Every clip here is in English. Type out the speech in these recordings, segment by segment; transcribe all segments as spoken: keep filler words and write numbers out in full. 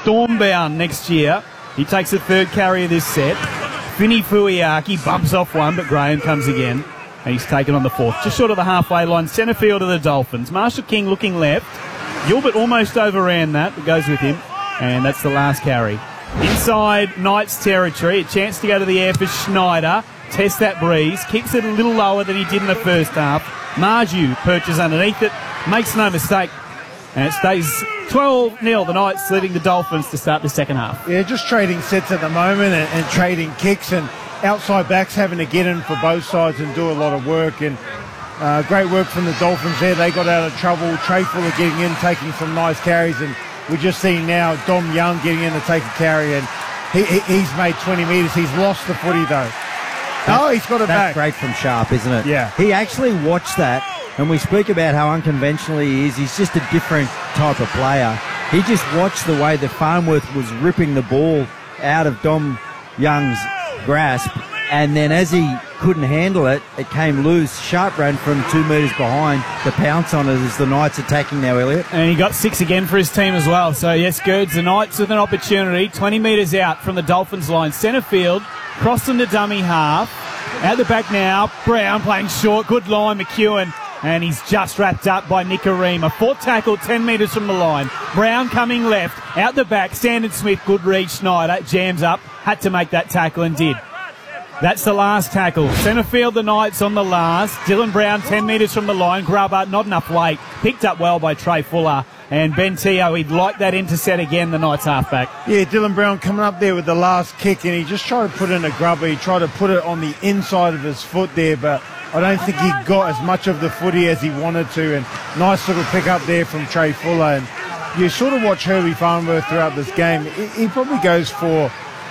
Stormbound next year. He takes the third carry of this set. Finny Fuiaki bumps off one, but Graham comes again. And he's taken on the fourth. Just short of the halfway line. Centre field of the Dolphins. Marshall King looking left. Gilbert almost overran that, but goes with him. And that's the last carry. Inside Knights territory. A chance to go to the air for Schneider. Test that breeze. Keeps it a little lower than he did in the first half. Marju perches underneath it. Makes no mistake. And it stays twelve nil, the Knights leading the Dolphins to start the second half. Yeah, just trading sets at the moment and, and trading kicks, and outside backs having to get in for both sides and do a lot of work. And uh, great work from the Dolphins there. They got out of trouble. Trey Fuller getting in, taking some nice carries. And we're just seeing now Dom Young getting in to take a carry. And he, he, he's made twenty metres. He's lost the footy, though. That's, oh, he's got it that's back. That's great from Sharp, isn't it? Yeah. He actually watched that. And we speak about how unconventional he is. He's just a different type of player. He just watched the way that Farnworth was ripping the ball out of Dom Young's grasp. And then as he couldn't handle it, it came loose. Sharp ran from two metres behind to pounce on it as the Knights attacking now, Elliot. And he got six again for his team as well. So, yes, Gerds, the Knights with an opportunity. twenty metres out from the Dolphins line. Centre field, crossed into dummy half. Out the back now, Brown playing short. Good line, McEwen. And he's just wrapped up by Nicarima. Fourth tackle, ten metres from the line. Brown coming left. Out the back, Sandon Smith, good read. Schneider jams up. Had to make that tackle and did. That's the last tackle. Centre field, the Knights on the last. Dylan Brown, ten metres from the line. Grubber, not enough weight. Picked up well by Trey Fuller. And Ben Teo, he'd like that intercept again, the Knights halfback. Yeah, Dylan Brown coming up there with the last kick, and he just tried to put in a grubber. He tried to put it on the inside of his foot there, but I don't think he got as much of the footy as he wanted to. And nice little pick up there from Trey Fuller. And you sort of watch Herbie Farnworth throughout this game. He, he probably goes for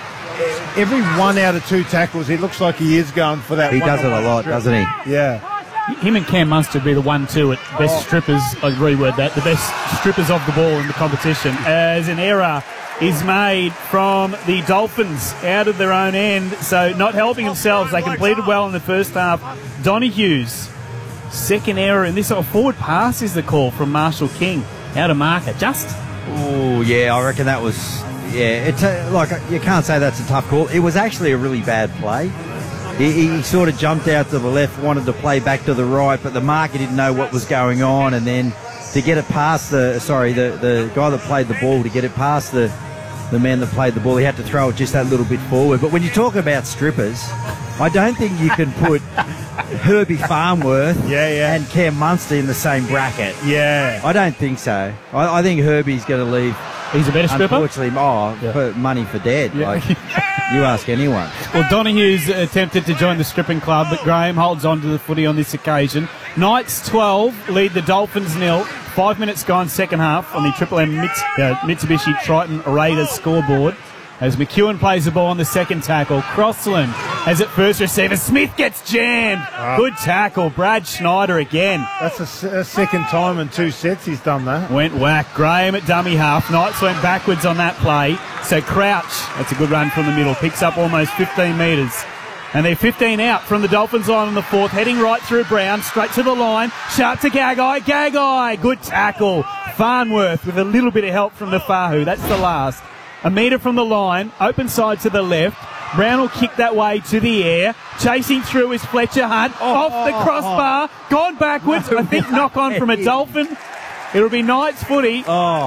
every one out of two tackles. It looks like he is going for that. He does it a lot, strip. doesn't he? Yeah. Him and Cam Munster would be the one two at best oh. strippers, I'd reword that, the best strippers of the ball in the competition, as an error is made from the Dolphins out of their own end, so not helping themselves. They completed well in the first half. Donohue's second error in this, a forward pass is the call from Marshall King out of marker. Just oh yeah, I reckon that was yeah. It's a, like you can't say that's a tough call. It was actually a really bad play. He, he sort of jumped out to the left, wanted to play back to the right, but the marker didn't know what was going on, and then to get it past the sorry the the guy that played the ball, to get it past the the man that played the ball, he had to throw it just that little bit forward. But when you talk about strippers, I don't think you can put Herbie Farnworth yeah, yeah. and Cam Munster in the same bracket. Yeah. I don't think so. I, I think Herbie's going to leave. He's a better stripper? Unfortunately, oh, yeah. for money for dead. Yeah. Like, you ask anyone. Well, Donohue's attempted to join the stripping club, but Graham holds on to the footy on this occasion. Knights twelve lead the Dolphins nil. Five minutes gone second half on the Triple M Mits, uh, Mitsubishi Triton Raiders scoreboard. As McEwen plays the ball on the second tackle. Crossland has it first receiver. Smith gets jammed. Wow. Good tackle. Brad Schneider again. That's a, s- a second time in two sets he's done that. Went whack. Graham at dummy half. Knights went backwards on that play. So Crouch, that's a good run from the middle, picks up almost fifteen metres. And they're fifteen out from the Dolphins line in the fourth, heading right through Brown, straight to the line. Sharp to Gagai. Gagai, good tackle. Farnworth with a little bit of help from the Fahu. That's the last. A metre from the line, open side to the left. Brown will kick that way to the air. Chasing through is Fletcher Hunt. Oh, off the crossbar. Oh, oh. Gone backwards. No I think way. Knock on from a Dolphin. It'll be Knights footy.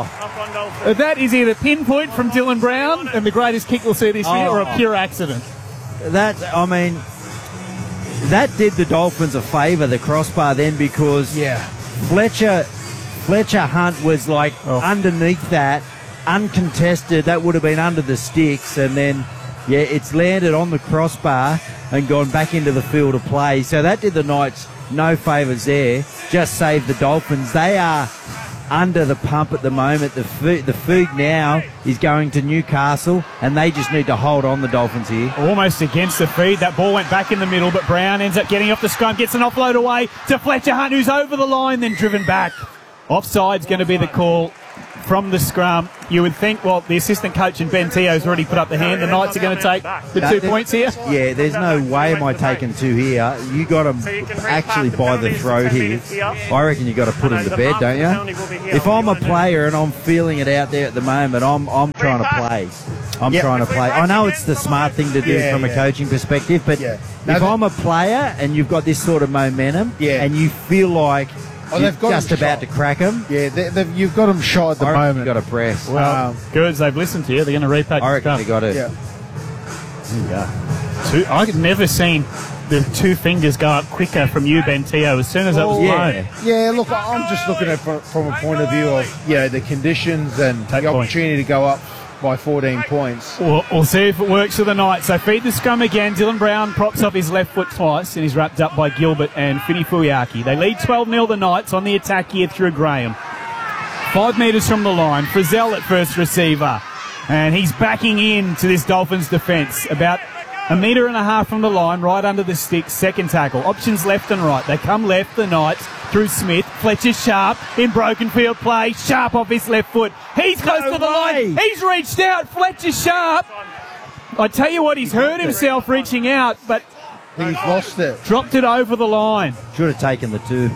Oh. That is either pinpoint from Dylan Brown and the greatest kick we'll see this year, oh. or a pure accident. That, I mean, that did the Dolphins a favour, the crossbar then, because yeah. Fletcher Fletcher Hunt was like oh. underneath that, uncontested. That would have been under the sticks, and then, yeah, it's landed on the crossbar and gone back into the field of play. So that did the Knights no favours there, just saved the Dolphins. They are under the pump at the moment. The food, the food now is going to Newcastle, and they just need to hold on, the Dolphins here. Almost against the feed. That ball went back in the middle, but Brown ends up getting off the scrum, gets an offload away to Fletcher Hunt, who's over the line, then driven back. Offside's going to be the call from the scrum. You would think, well, the assistant coach and Ben Teo's already put up the hand. The Knights are going to take the No, two there- points here. Yeah, there's no way am I taking two here. You got them actually by the throat here. I reckon you got to put them to bed, don't you? If I'm a player and I'm feeling it out there at the moment, I'm I'm trying to play. I'm Yep. trying to play. I know it's the smart thing to do Yeah, from a yeah. coaching perspective, but Yeah. if No, I'm a player and you've got this sort of momentum Yeah. and you feel like Oh, you're they've got just him about shot. to crack them, Yeah, they, they've, you've got them shot at the I reckon moment. you got to press. Well, Um, good. They've listened to you. They're going to repack I the reckon scrum. they got it. yeah. Two, I've never seen the two fingers go up quicker from you, Ben Teo, as soon as that was yeah. blown. Yeah, look, I'm just looking at it from, from a point of view of, you know, the conditions and Take the point. opportunity to go up by fourteen points. We'll, we'll see if it works for the Knights. They feed the scrum again. Dylan Brown props up his left foot twice and he's wrapped up by Gilbert and Fini Fuiaki. They lead twelve nil the Knights on the attack here through Graham. Five metres from the line. Frizzell at first receiver. And he's backing in to this Dolphins defence. About a metre and a half from the line, right under the stick, second tackle. Options left and right. They come left, the Knights, through Smith. Fletcher Sharp in broken field play. Sharp off his left foot. He's close No to the way. line. He's reached out. Fletcher Sharp. I tell you what, he's hurt himself reaching out, but He's lost it. dropped it over the line. Should have taken the two.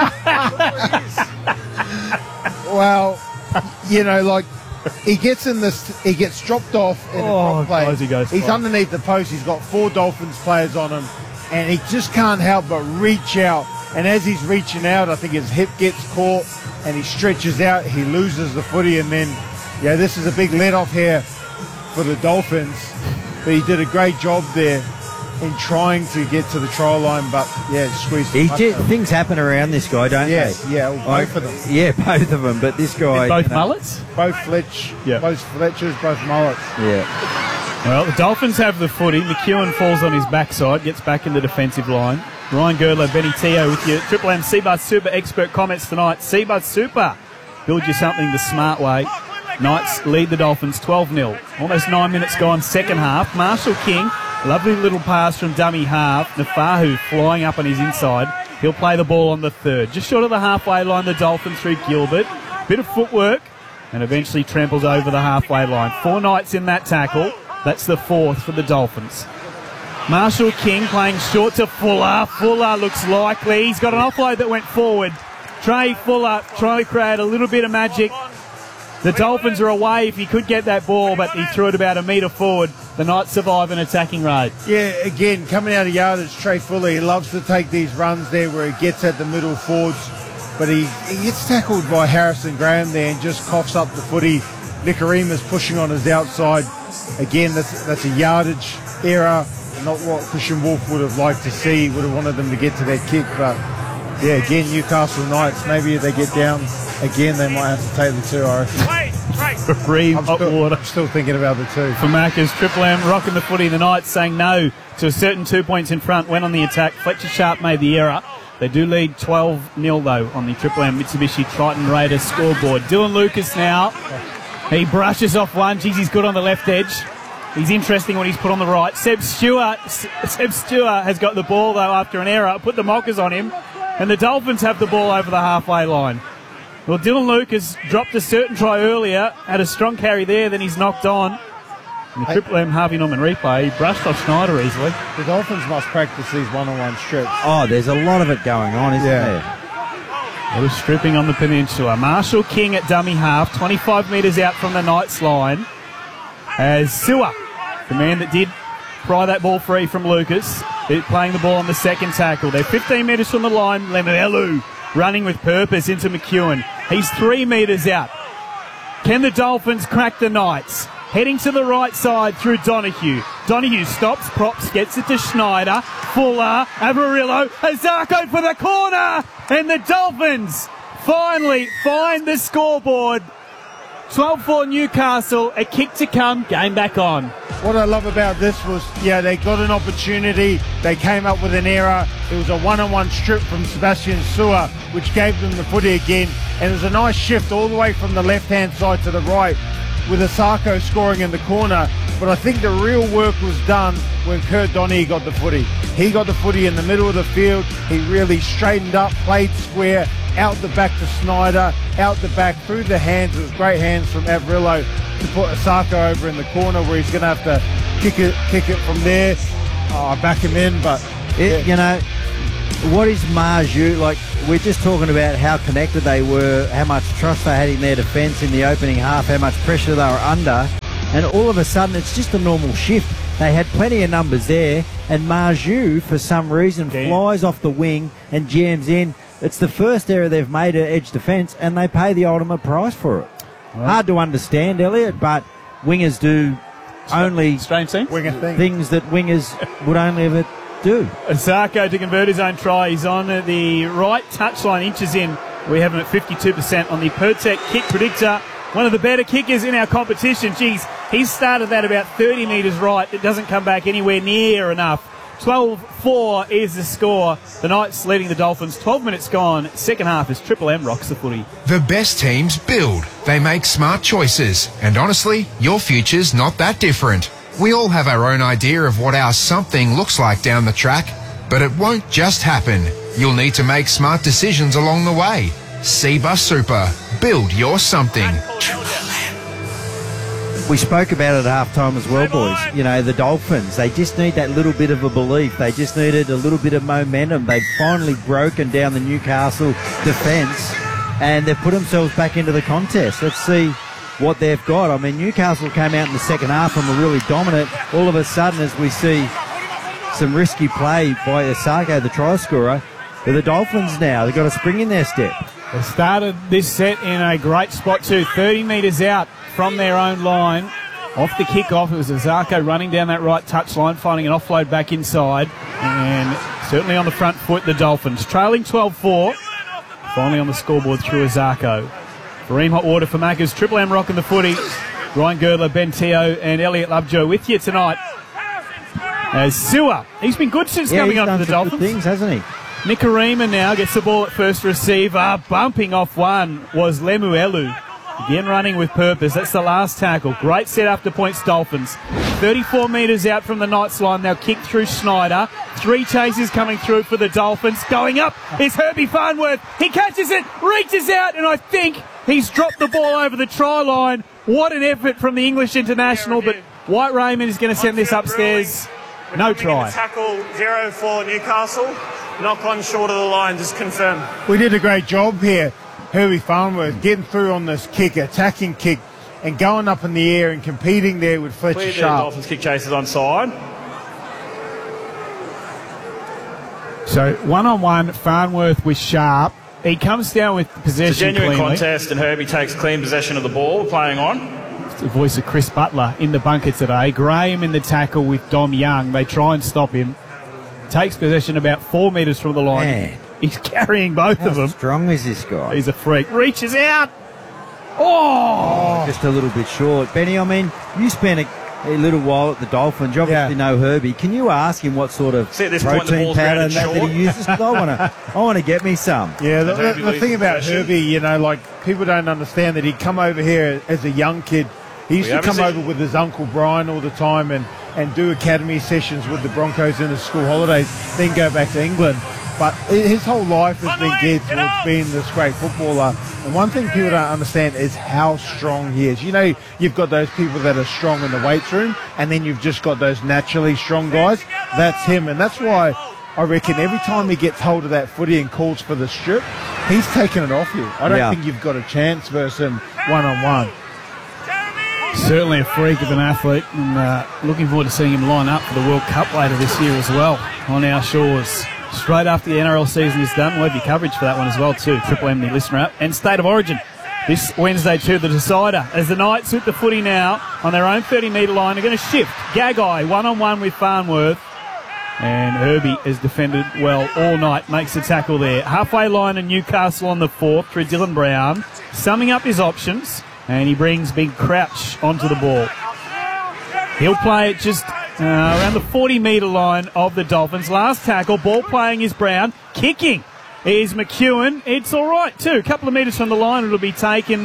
Well, you know, like, he gets in this, he gets dropped off in Oh, a drop play. guys, he goes He's far. underneath the post. He's got four Dolphins players on him, and he just can't help but reach out. And as he's reaching out, I think his hip gets caught, and he stretches out. He loses the footy, and then, yeah, this is a big let-off here for the Dolphins. But he did a great job there in trying to get to the trial line, but yeah, squeezed. He the did, puck out. things happen around this guy, don't Yeah, they? yeah, well, I- both of them. Yeah, both of them. But this guy, Both you know, mullets? Both Fletch, Yeah. both Fletchers, both Mullets. Yeah, Well, the Dolphins have the footy. McEwen falls on his backside, gets back in the defensive line. Ryan Girdler, Benny Teo with your Triple M Seabus Super expert comments tonight. Seabus Super, build you something the smart way. Knights lead the Dolphins twelve nil. Almost nine minutes gone, second half. Marshall King, lovely little pass from dummy half. Nafahu flying up on his inside. He'll play the ball on the third. Just short of the halfway line, the Dolphins through Gilbert. Bit of footwork and eventually tramples over the halfway line. Four Knights in that tackle. That's the fourth for the Dolphins. Marshall King playing short to Fuller. Fuller looks likely. He's got an offload that went forward. Trey Fuller trying to create a little bit of magic. The Dolphins are away if he could get that ball, but he threw it about a metre forward. The Knights survive an attacking raid. Yeah, again, coming out of yardage, Trey Fuller, he loves to take these runs there where he gets at the middle forwards, but he, he gets tackled by Harrison Graham there and just coughs up the footy. Nicarima's pushing on his outside. Again, that's, that's a yardage error, not what Christian Wolf would have liked to see. Would have wanted them to get to that kick, but yeah, again, Newcastle Knights, maybe if they get down again, they might have to take the two, I reckon. Reeve, I'm hot still, water. I'm still thinking about the two. For Macca's, Triple M rocking the footy. The Knights saying no to a certain two points in front, went on the attack. Fletcher Sharp made the error. They do lead twelve nil though on the Triple M Mitsubishi Triton Raiders scoreboard. Dylan Lucas now. He brushes off one. Geez, he's good on the left edge. He's interesting when he's put on the right. Seb Stewart, Seb Stewart has got the ball though after an error. Put the mockers on him. And the Dolphins have the ball over the halfway line. Well, Dylan Lucas dropped a certain try earlier, had a strong carry there, then he's knocked on. And the Triple M Harvey Norman replay, he brushed off Schneider easily. The Dolphins must practice these one-on-one strips. Oh, there's a lot of it going on, isn't Yeah. there? A little stripping on the peninsula. Marshall King at dummy half, twenty-five metres out from the Knights line. As Sewer, the man that did pry that ball free from Lucas, they're playing the ball on the second tackle. They're fifteen metres from the line. Lemelu running with purpose into McEwen. He's three metres out. Can the Dolphins crack the Knights? Heading to the right side through Donahue. Donahue stops, props, gets it to Schneider. Fuller, Avarillo, Azarko for the corner! And the Dolphins finally find the scoreboard. twelve four Newcastle, a kick to come, game back on. What I love about this was, yeah, they got an opportunity. They came up with an error. It was a one-on-one strip from Sebastian Sewer, which gave them the footy again. And it was a nice shift all the way from the left-hand side to the right, with Asako scoring in the corner. But I think the real work was done when Kurt Donny got the footy. He got the footy in the middle of the field. He really straightened up, played square, out the back to Snyder, out the back, through the hands. It was great hands from Averillo to put Osako over in the corner where he's going to have to kick it kick it from there. Oh, I back him in, but... It, you know, what is Marju like? We're just talking about how connected they were, how much trust they had in their defence in the opening half, how much pressure they were under, and all of a sudden it's just a normal shift. They had plenty of numbers there, and Marju, for some reason, Damn. flies off the wing and jams in. It's the first error they've made at edge defence, and they pay the ultimate price for it. Well, Hard to understand, Elliot, but wingers do only strange thing. Winger thing. things that wingers would only ever do. Osako to convert his own try. He's on the right touchline, inches in. We have him at fifty-two percent on the Pertec kick predictor. One of the better kickers in our competition. Geez, he's started that about thirty metres right. It doesn't come back anywhere near enough. twelve four is the score. The Knights leading the Dolphins. twelve minutes gone. Second half as Triple M rocks the footy. The best teams build. They make smart choices. And honestly, your future's not that different. We all have our own idea of what our something looks like down the track, but it won't just happen. You'll need to make smart decisions along the way. Seba Super. Build your something. We spoke about it at half-time as well, boys. You know, the Dolphins, they just need that little bit of a belief. They just needed a little bit of momentum. They've finally broken down the Newcastle defence, and they've put themselves back into the contest. Let's see what they've got. I mean, Newcastle came out in the second half and were really dominant. All of a sudden, as we see some risky play by Osako, the try scorer, but the Dolphins now, they've got a spring in their step. They started this set in a great spot too, thirty metres out from their own line. Off the kick-off, it was Osako running down that right touchline, finding an offload back inside, and certainly on the front foot, the Dolphins. Trailing twelve four, finally on the scoreboard through Osako. Kareem Hotwater for Maccas, Triple M rocking the footy. Ryan Girdler, Ben Teo and Elliot Lovejoy with you tonight. As Sewer, he's been good since Yeah, coming he's on done for the some good Dolphins. things, hasn't he? Nikarima now gets the ball at first receiver. Bumping off one was Lemuelu. Again running with purpose. That's the last tackle. Great set after points, Dolphins. thirty-four metres out from the Knights line. They'll kick through Snyder. Three chases coming through for the Dolphins. Going up is Herbie Farnworth. He catches it, reaches out, and I think he's dropped the ball over the try line. What an effort from the English international, but White Raymond is going to send this upstairs. No try. Tackle zero for Newcastle. Knock on short of the line, just confirm. We did a great job here. Herbie Farnworth getting through on this kick, attacking kick, and going up in the air and competing there with Fletcher Clear the Sharp. Dolphins kick chasers on side. So one-on-one, Farnworth with Sharp. He comes down with possession It's a genuine cleanly. contest, and Herbie takes clean possession of the ball, playing on. It's the voice of Chris Butler in the bunker today. Graham in the tackle with Dom Young. They try and stop him. Takes possession about four metres from the line. Man. He's carrying both How of them. strong is this guy? He's a freak. Reaches out. Oh! Just a little bit short. Benny, I mean, you spent a, a little while at the Dolphins. You obviously Yeah. know Herbie. Can you ask him what sort of See, at this point, the protein ball's powder rounded and that, that short. he uses? 'Cause I want to I want to get me some. Yeah, the, Herbie the, the loses thing about possession. Herbie, you know, like, people don't understand that he'd come over here as a young kid. He used We to haven't come seen- over with his Uncle Brian all the time and, and do academy sessions with the Broncos in the school holidays, then go back to England. But his whole life has been geared towards being this great footballer. And one thing people don't understand is how strong he is. You know, you've got those people that are strong in the weights room, and then you've just got those naturally strong guys. That's him. And that's why I reckon every time he gets hold of that footy and calls for the strip, he's taking it off you. I don't Yeah. think you've got a chance versus him one-on-one. Certainly a freak of an athlete, and uh, looking forward to seeing him line up for the World Cup later this year as well on our shores. Straight after the N R L season is done, we'll have your coverage for that one as well too. Triple M, the listener app, and State of Origin this Wednesday too, the decider. As the Knights with the footy now on their own thirty metre line, are going to shift. Gagai one-on-one with Farnworth. And Herbie has defended well all night, makes the tackle there. Halfway line and Newcastle on the fourth through Dylan Brown. Summing up his options, and he brings Big Crouch onto the ball. He'll play it just uh, around the forty metre line of the Dolphins. Last tackle, ball playing is Brown. Kicking is McEwen. It's all right too. A couple of metres from the line, it'll be taken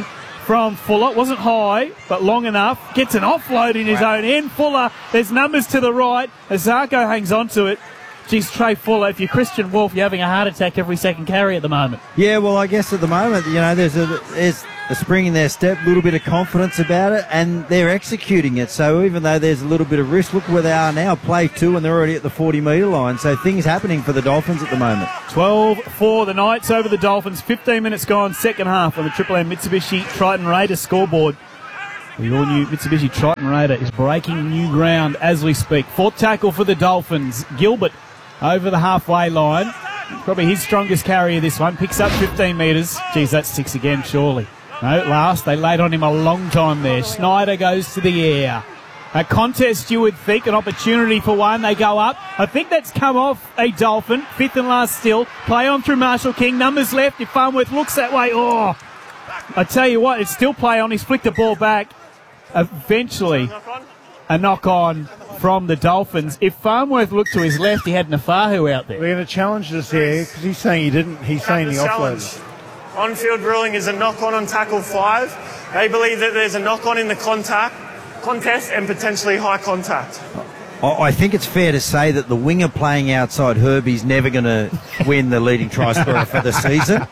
from Fuller. Wasn't high, but long enough. Gets an offload in his own end. Fuller, there's numbers to the right. Azarko hangs on to it. Geez, Trey Fuller, if you're Christian Wolf, you're having a heart attack every second carry at the moment. Yeah, well, I guess at the moment, you know, there's a there's a spring in their step, a little bit of confidence about it, and they're executing it. So even though there's a little bit of risk, look where they are now, play two, and they're already at the forty-metre line. So things happening for the Dolphins at the moment. twelve four the Knights over the Dolphins. fifteen minutes gone, second half on the Triple M Mitsubishi Triton Raider scoreboard. The all-new Mitsubishi Triton Raider is breaking new ground as we speak. Fourth tackle for the Dolphins. Gilbert over the halfway line. Probably his strongest carry of this one. Picks up fifteen metres. Geez, that's six again, surely. No, last. They laid on him a long time there. Schneider goes to the air. A contest, you would think. An opportunity for one. They go up. I think that's come off a Dolphin. Fifth and last still. Play on through Marshall King. Numbers left. If Farnworth looks that way, oh. I tell you what, it's still play on. He's flicked the ball back. Eventually, a knock on from the Dolphins. If Farnworth looked to his left, he had Nafahu out there. We're going to challenge this here because he's saying he didn't. He's saying he offloaded. On-field ruling is a knock-on on tackle five. They believe that there's a knock-on in the contact contest and potentially high contact. I think it's fair to say that the winger playing outside Herbie's never going to win the leading try scorer for the season.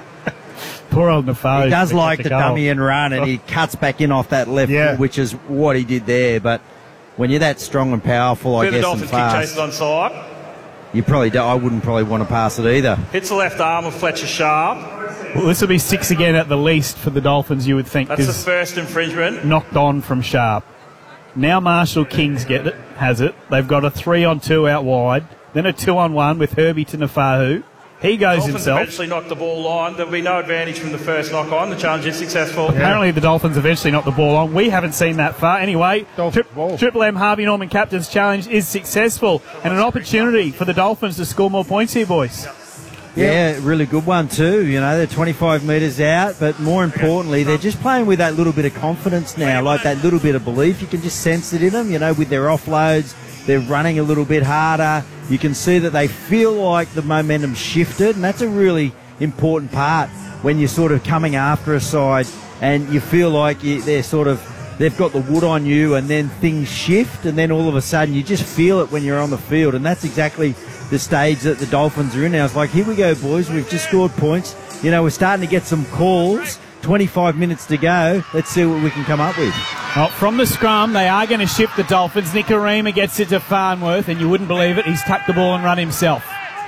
Poor old Nafahu. He does like the dummy and run, and he cuts back in off that left yeah. foot, which is what he did there. But when you're that strong and powerful, I Bit guess, of and Dolphins kick chases fast, onside. you probably do, I wouldn't probably want to pass it either. Hits the left arm of Fletcher Sharp. Well, this will be six again at the least for the Dolphins, you would think. That's the first infringement. Knocked on from Sharp. Now Marshall King's get it, has it. They've got a three on two out wide, then a two on one with Herbie to Nafahu. He goes Dolphins himself. eventually knocked the ball on. There'll be no advantage from the first knock on. The challenge is successful. Apparently the Dolphins eventually knocked the ball on. We haven't seen that far. Anyway, tri- Triple M Harvey Norman Captain's Challenge is successful and an opportunity for the Dolphins to score more points here, boys. Yeah, really good one too. You know, they're twenty-five metres out, but more importantly, they're just playing with that little bit of confidence now, like that little bit of belief. You can just sense it in them, you know, with their offloads. They're running a little bit harder. You can see that they feel like the momentum shifted, and that's a really important part when you're sort of coming after a side and you feel like you, they're sort of, they've got the wood on you, and then things shift, and then all of a sudden you just feel it when you're on the field, and that's exactly the stage that the Dolphins are in now. It's like, here we go, boys, we've just scored points. You know, we're starting to get some calls. twenty-five minutes to go. Let's see what we can come up with. Well, from the scrum, they are going to shift the Dolphins. Nicarima gets it to Farnworth, and you wouldn't believe it, he's tucked the ball and run himself.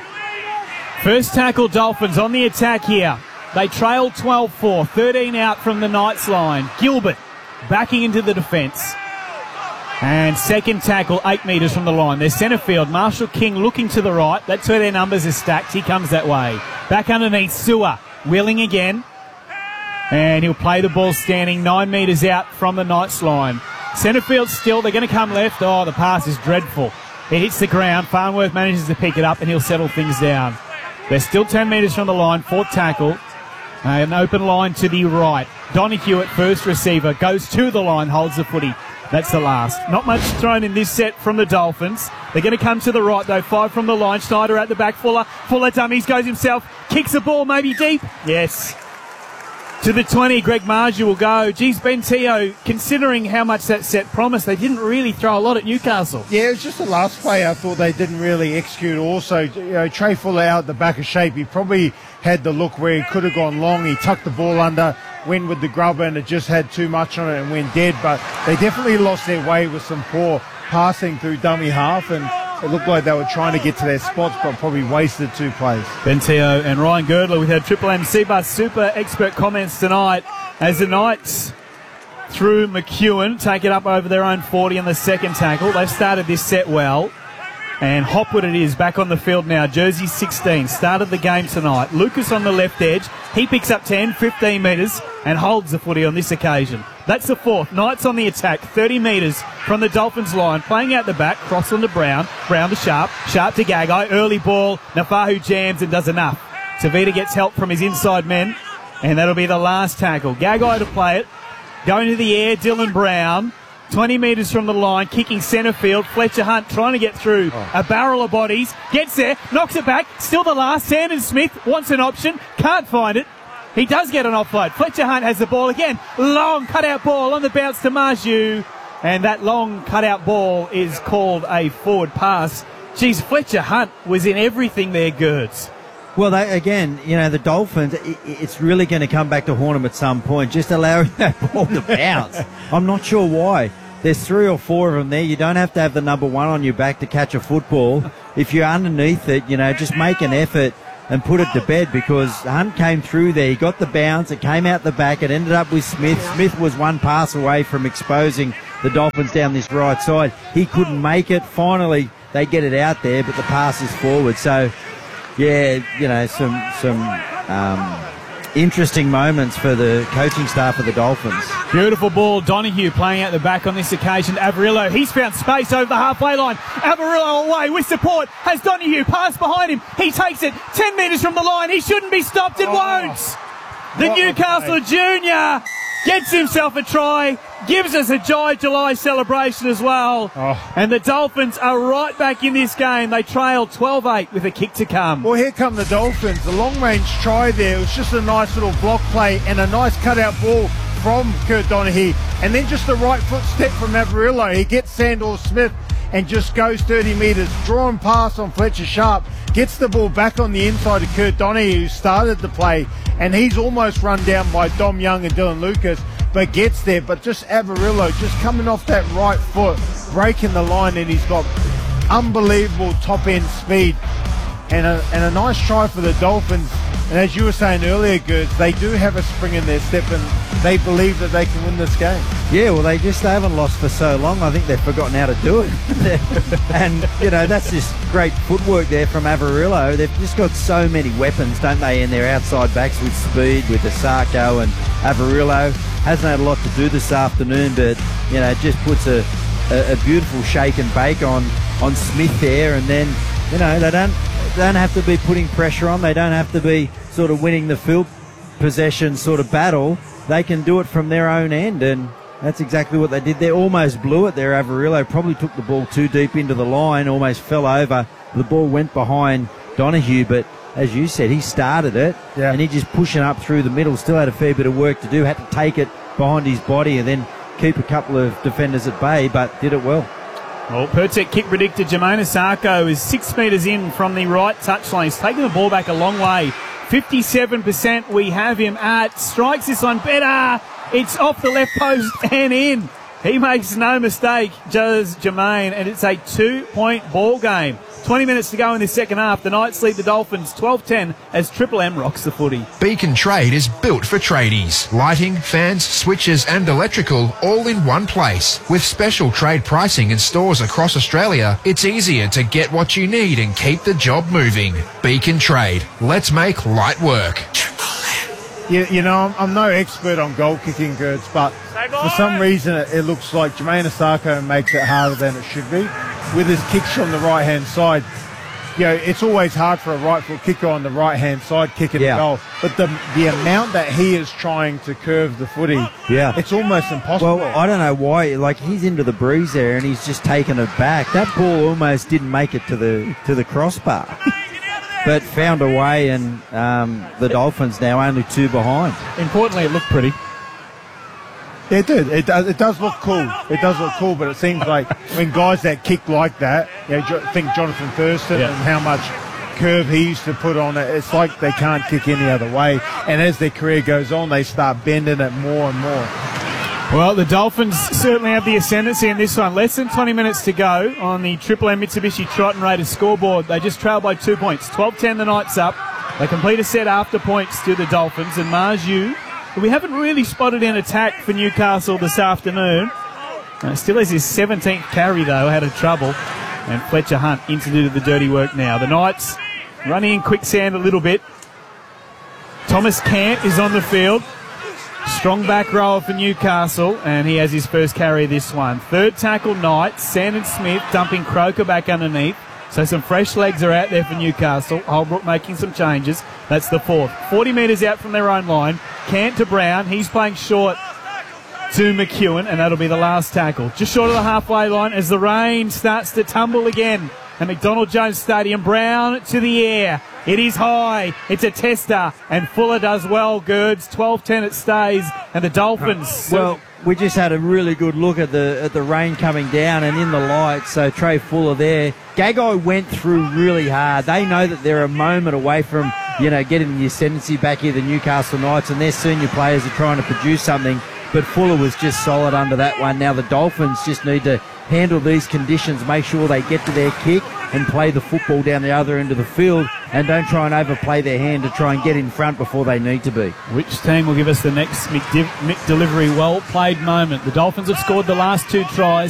First tackle, Dolphins on the attack here. They trail twelve four, thirteen out from the Knights line. Gilbert backing into the defence. And second tackle, eight metres from the line. Their centre field, Marshall King looking to the right. That's where their numbers are stacked. He comes that way. Back underneath, Sewer, wheeling again. And he'll play the ball standing nine metres out from the Knights line. Centre field still, they're going to come left. Oh, the pass is dreadful. It hits the ground. Farnworth manages to pick it up and he'll settle things down. They're still ten metres from the line. Fourth tackle. Uh, an open line to the right. Donahue at first receiver. Goes to the line, holds the footy. That's the last. Not much thrown in this set from the Dolphins. They're going to come to the right, though. Five from the line. Schneider at the back. Fuller. Fuller dummies. Goes himself. Kicks the ball maybe deep. Yes. To the twenty, Greg Marju will go. Geez, Ben Teo, considering how much that set promised, they didn't really throw a lot at Newcastle. Yeah, it was just the last play I thought they didn't really execute. Also, you know, Trey Fuller out the back of shape. He probably had the look where he could have gone long. He tucked the ball under, went with the grubber, and it just had too much on it and went dead. But they definitely lost their way with some poor passing through dummy half, and it looked like they were trying to get to their spots, but probably wasted two plays. Ben Teo and Ryan Girdler with our Triple M C-Bus Super expert comments tonight as the Knights, through McEwen, take it up over their own forty on the second tackle. They've started this set well. And Hopwood it is, back on the field now. Jersey sixteen, started the game tonight. Lucas on the left edge. He picks up ten, fifteen metres and holds the footy on this occasion. That's the fourth. Knights on the attack, thirty metres from the Dolphins line. Playing out the back, cross on to Brown. Brown to Sharp. Sharp to Gagai. Early ball. Nafahu jams and does enough. Tavita gets help from his inside men. And that'll be the last tackle. Gagai to play it. Going to the air, Dylan Brown. twenty metres from the line, kicking centre field. Fletcher Hunt trying to get through oh. a barrel of bodies. Gets there, knocks it back. Still the last. Sandon Smith wants an option. Can't find it. He does get an offload. Fletcher Hunt has the ball again. Long cutout ball on the bounce to Marju. And that long cutout ball is called a forward pass. Geez, Fletcher Hunt was in everything there, Gertz. Well, they, again, you know, the Dolphins, it, it's really going to come back to haunt them at some point, just allowing that ball to bounce. I'm not sure why. There's three or four of them there. You don't have to have the number one on your back to catch a football. If you're underneath it, you know, just make an effort and put it to bed, because Hunt came through there. He got the bounce. It came out the back. It ended up with Smith. Smith was one pass away from exposing the Dolphins down this right side. He couldn't make it. Finally, they get it out there, but the pass is forward. So, yeah, you know, some some um, interesting moments for the coaching staff of the Dolphins. Beautiful ball. Donahue playing out the back on this occasion. Averillo, he's found space over the halfway line. Averillo away with support. Has Donahue pass behind him. He takes it ten metres from the line. He shouldn't be stopped and oh. won't. The what Newcastle junior gets himself a try, gives us a Jai July celebration as well. Oh. And the Dolphins are right back in this game. They trail twelve eight with a kick to come. Well, here come the Dolphins. The long-range try there. It was just a nice little block play and a nice cutout ball from Kurt Donaghy. And then just the right foot step from Averillo. He gets Sandor Smith and just goes thirty metres. Drawn pass on Fletcher Sharp. Gets the ball back on the inside of Kurt Donaghy, who started the play. And he's almost run down by Dom Young and Dylan Lucas, but gets there. But just Averillo just coming off that right foot, breaking the line, and he's got unbelievable top-end speed. And a, and a nice try for the Dolphins. And as you were saying earlier, Gertz, they do have a spring in their step, and they believe that they can win this game. Yeah, well, they just they haven't lost for so long. I think they've forgotten how to do it. And, you know, that's just great footwork there from Averillo. They've just got so many weapons, don't they, in their outside backs with speed, with Asako and Averillo. Hasn't had a lot to do this afternoon, but, you know, it just puts a, a, a beautiful shake and bake on, on Smith there. And then, you know, they don't... They don't have to be putting pressure on. They don't have to be sort of winning the field possession sort of battle. They can do it from their own end, and that's exactly what they did. They almost blew it there. Averillo probably took the ball too deep into the line, almost fell over. The ball went behind Donahue, but as you said, he started it, yeah. and he just pushing up through the middle. Still had a fair bit of work to do. Had to take it behind his body and then keep a couple of defenders at bay, but did it well. Well, Pertec kick predictor Jermaine Asako is six metres in from the right touchline. He's taken the ball back a long way. fifty-seven percent we have him at. Strikes this one better. It's off the left post and in. He makes no mistake, does Jermaine, and it's a two-point ball game. twenty minutes to go in this second half. The Knights lead the Dolphins twelve ten as Triple M rocks the footy. Beacon Trade is built for tradies. Lighting, fans, switches and electrical all in one place. With special trade pricing in stores across Australia, it's easier to get what you need and keep the job moving. Beacon Trade. Let's make light work. You, you know, I'm, I'm no expert on goal kicking, Gertz, but for some reason it, it looks like Jermaine Asako makes it harder than it should be. With his kicks from the right-hand side, you know, it's always hard for a right-foot kicker on the right-hand side kicking yeah. the goal. But the the amount that he is trying to curve the footy, yeah. it's almost impossible. Well, I don't know why. Like, he's into the breeze there and he's just taken it back. That ball almost didn't make it to the to the crossbar. But found a way, and um, the Dolphins now only two behind. Importantly, it looked pretty. Yeah, it did. It does, it does look cool. It does look cool, but it seems like when guys that kick like that, you know, think Jonathan Thurston yeah. and how much curve he used to put on it, it's like they can't kick any other way. And as their career goes on, they start bending it more and more. Well, the Dolphins certainly have the ascendancy in this one. Less than twenty minutes to go on the Triple M Mitsubishi Triton Raiders scoreboard. They just trail by two points. twelve ten the Knights up. They complete a set after points to the Dolphins. And Marju, who we haven't really spotted in attack for Newcastle this afternoon, uh, still has his seventeenth carry, though, out of trouble. And Fletcher Hunt into do the dirty work now. The Knights running in quicksand a little bit. Thomas Cant is on the field. Strong back rower for Newcastle, and he has his first carry this one. Third tackle, Knights. Sandon Smith dumping Croker back underneath. So some fresh legs are out there for Newcastle. Holbrook making some changes. That's the fourth. forty metres out from their own line. Cant to Brown. He's playing short to McEwen, and that'll be the last tackle. Just short of the halfway line as the rain starts to tumble again at McDonald Jones Stadium. Brown to the air. It is high. It's a tester, and Fuller does well, Girds. twelve ten it stays, and the Dolphins... Well, we just had a really good look at the at the rain coming down and in the lights, so Trey Fuller there. Gagai went through really hard. They know that they're a moment away from, you know, getting the ascendancy back here, the Newcastle Knights, and their senior players are trying to produce something, but Fuller was just solid under that one. Now the Dolphins just need to handle these conditions, make sure they get to their kick and play the football down the other end of the field, and don't try and overplay their hand to try and get in front before they need to be. Which team will give us the next Mick, Div- Mick delivery well played moment? The Dolphins have scored the last two tries.